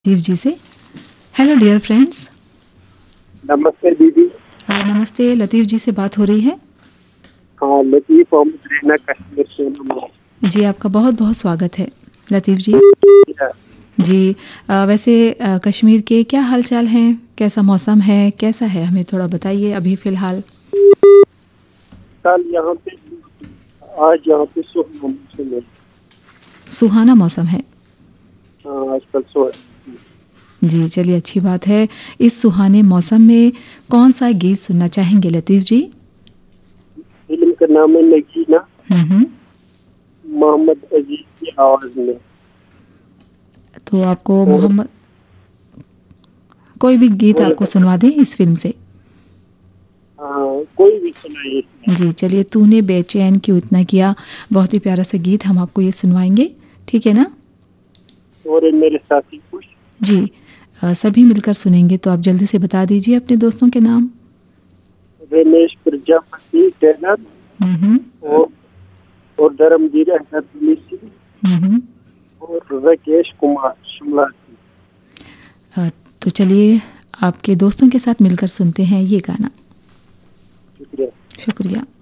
लतीफ़ जी से। Hello dear friends. नमस्ते दीदी। नमस्ते, लतीफ़ जी से बात हो रही है। हाँ, लतीफ़ मोहम्मद रैना कश्मीर से हूँ। जी, आपका बहुत बहुत स्वागत है लतीफ़ जी। जी, वैसे कश्मीर के क्या हाल चाल हैं, कैसा मौसम है, कैसा है, हमें थोड़ा बताइए अभी फ़िलहाल। कल यहाँ पे आज यहाँ पे सुहाना मौसम है। सुहाना मौसम है। हाँ, आजकल सुहाना। जी, चलिए अच्छी बात है। इस सुहाने मौसम में कौन सा गीत सुनना चाहेंगे लतीफ़ जी? फिल्म का नाम है नगीना, हम्म। मोहम्मद अजीज की आवाज में। तो आपको और मोहम्मद कोई भी गीत और आपको सुनवा दें इस फिल्म से। हाँ, कोई भी सुनाइए इसमें। जी, चलिए तूने बेचैन क्यों इतना किया, बहुत ही प्यारा सा गीत हम आपको ये सुनवाएंगे, ठीक है ना? और ये मेरे साथी खुश। जी, सभी मिलकर सुनेंगे, तो आप जल्दी से बता दीजिए अपने दोस्तों के नाम। रमेश प्रजापति टेलर हम्म। और और धर्मवीर अहमद सिंह हम्म। और राकेश कुमार शिमला से। अ, तो चलिए आपके दोस्तों के साथ मिलकर सुनते हैं ये गाना। शुक्रिया। शुक्रिया।